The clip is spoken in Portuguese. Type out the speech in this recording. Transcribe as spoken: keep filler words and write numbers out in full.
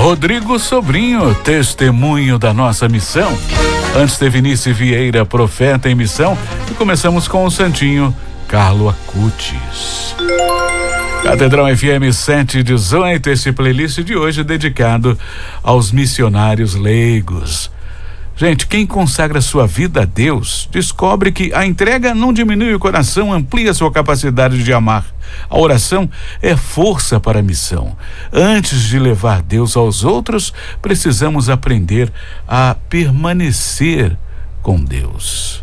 Rodrigo Sobrinho, testemunho da nossa missão. Antes teve Vinícius Vieira, profeta em missão. E começamos com o santinho Carlo Acutis. Catedral F M sete dezoito, esse playlist de hoje é dedicado aos missionários leigos. Gente, quem consagra sua vida a Deus, descobre que a entrega não diminui o coração, amplia sua capacidade de amar. A oração é força para a missão. Antes de levar Deus aos outros, precisamos aprender a permanecer com Deus.